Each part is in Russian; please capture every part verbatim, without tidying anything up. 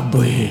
бабы.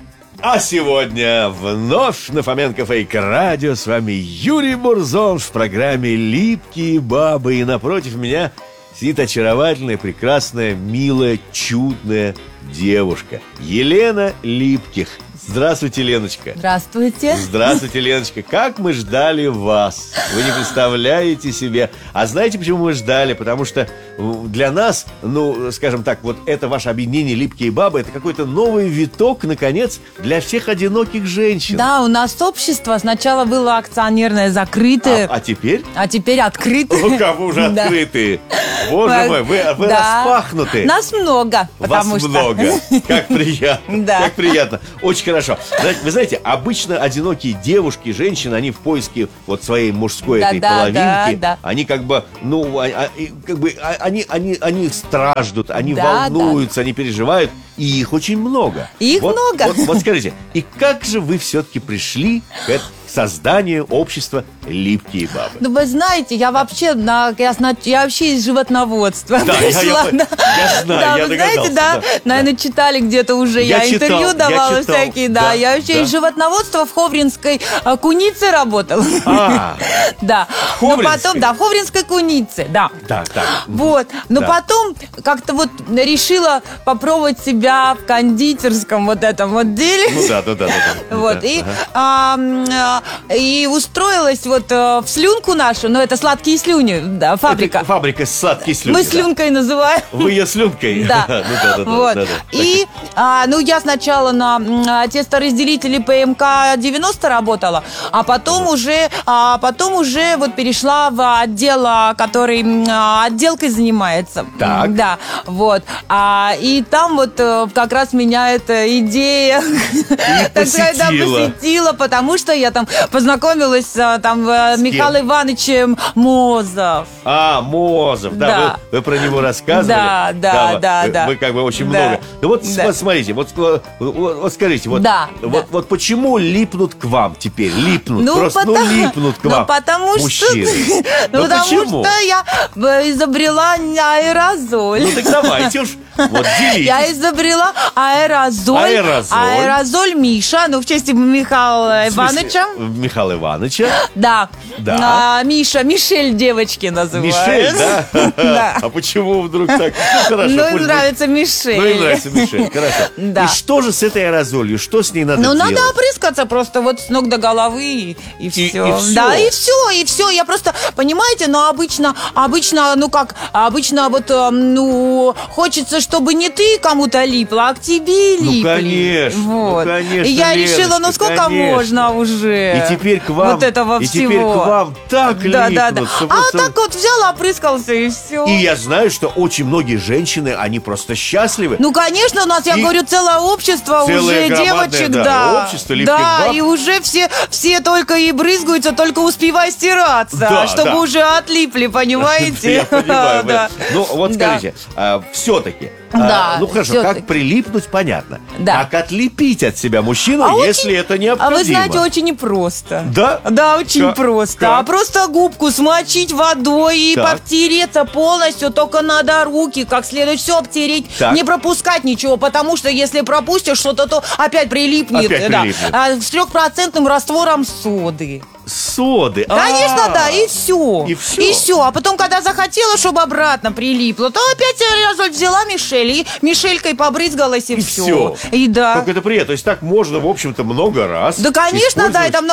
А сегодня вновь на Фоменко Фейк Радио с вами Юрий Бурзон в программе «Липкие бабы». И напротив меня сидит очаровательная, прекрасная, милая, чудная девушка Елена Липких. Здравствуйте, Леночка. Здравствуйте. Здравствуйте, Леночка. Как мы ждали вас. Вы не представляете себе. А знаете, почему мы ждали? Потому что для нас, ну, скажем так, вот это ваше объединение «Липкие бабы» — это какой-то новый виток, наконец, для всех одиноких женщин. Да, у нас общество сначала было акционерное, закрытое. А, а теперь? А теперь открытое. Ну, как вы уже открытые. Боже мой, вы, вы Да. распахнуты. Нас много, потому Вас что... много. Как приятно. Да. Как приятно. Очень хорошо. Знаете, вы знаете, обычно одинокие девушки, женщины, они в поиске вот своей мужской Да, этой да, половинки. да, да. Они как бы, ну, а- а- и как бы, а- они, они, они страждут, они Да, волнуются, они переживают, и их очень много. Их Вот- много. Вот, вот скажите, и как же вы все-таки пришли к этому созданию общества «Липкие бабы»? Ну, вы знаете, я вообще, на, я, зна- я вообще из животноводства Да, я- пришла. я- да. я знаю, да, я вы знаете, догадался, да, да, наверное, читали где-то уже, Я я, читал, интервью я давала читал, всякие, да, да, я вообще да. из животноводства в Ховринской а, кунице работала. А. Да, В но Ховринской? потом, да, в Ховринской кунице, да. Так, так. Вот, но Да. потом как-то вот решила попробовать себя в кондитерском вот этом вот деле. Ну да, да, да, да, да. Вот, Да, и, ага. а, м, а, и устроилась вот а, в слюнку нашу, но это сладкие слюни, да, фабрика. Это фабрика сладкие слюни. Мы да. слюнкой называем. Вы ее слюнкой? Да. Ну да, да, да, Вот. да, да. И, а, ну, я сначала на м, а, тесторазделителе ПМК девяносто работала, а потом уже, а потом уже вот перешла в отдел, а, который м, а, отделкой занимается. Так. М, Да, вот. А, и там вот э, как раз меня эта идея так сказать, да, посетила. посетила, потому что я там познакомилась а, там э, С с Михаилом Ивановичем Мозов. А, Мозов, да, Да. Вы, вы про него рассказывали. Да, да, вы- да, вы, да. Вы как бы очень Да. много. Ну вот Да. с- смотрите, вот, вот, вот скажите, вот, Да, вот, да. вот почему липнут к вам теперь? Липнут, Ну, просто потому, ну, липнут к ну, вам потому что, мужчины. ну, Ну, потому почему? что я э, изобрела аэрозоль. Ну так давайте уж, вот делитесь. Я изобрела аэрозоль. Аэрозоль. Аэрозоль Миша, ну, в честь Михаила В смысле, Ивановича. Михаила Ивановича. Да. Да. А, Миша, Мишель девочки называют. Мишель, да? Да. А почему вдруг так? Ну, хорошо, Ну, им пусть нравится будет. Мишель. Ну, им нравится Мишель, хорошо. Да. И что же с этой аэрозолью? Что с ней надо Ну, делать? надо опрыскаться просто вот с ног до головы и, и все. и всё? Да, и все, и все. Я просто, понимаете, но обычно, обычно, ну как, обычно вот, э, ну, хочется, чтобы не ты кому-то липла, а к тебе Ну, липли. конечно, ну, Вот. конечно, И я решила, ну Леночка, сколько конечно. можно уже И теперь к вам, вот этого и всего. теперь к вам так Да, да, да. липнут, что А просто- так вот взял, опрыскался и все. И я знаю, что очень многие женщины, они просто счастливы. Ну, конечно, у нас, я И говорю, целое общество целое уже громадное, девочек, да, да. общество липких Да, баб. и уже все, все только и брызгаются, только успевай стираться, Да, чтобы да. уже отлипли, понимаете? Я понимаю. Да. Ну, вот Да. скажите, все-таки, Да, ну хорошо, всё-таки. как прилипнуть, понятно. Да. Как отлепить от себя мужчину, А если очень- это необходимо? А вы знаете, очень непросто. Да? Да, очень Как? просто. Как? А просто губку смочить водой и Так. потереться полностью, только надо руки как следует все обтереть. Так. Не пропускать ничего, потому что если пропустишь что-то, то опять прилипнет. Опять да. прилипнет. А, с трехпроцентным раствором соды. Соды. Конечно, А. да, и все. И всё? И все. А потом, когда захотела, чтобы обратно прилипло, то опять аэрозоль взяла Мишель и Мишелькой побрызгалась, и, И все. всё. И да. Как это приятно. То есть так можно, в общем-то, много раз. Да, конечно, да, использовать. это